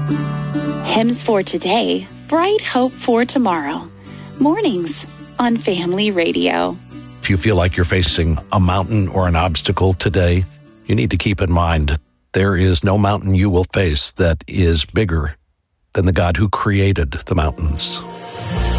Hymns for today, bright hope for tomorrow. Mornings on Family Radio. If you feel like you're facing a mountain or an obstacle today, you need to keep in mind there is no mountain you will face that is bigger than the God who created the mountains.